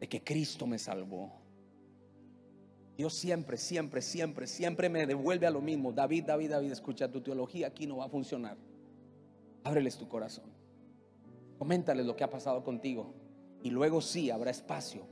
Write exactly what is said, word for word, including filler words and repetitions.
de que Cristo me salvó. Dios siempre, siempre, siempre, siempre me devuelve a lo mismo. David, David, David, escucha, tu teología aquí no va a funcionar. Ábreles tu corazón, coméntales lo que ha pasado contigo, y luego sí habrá espacio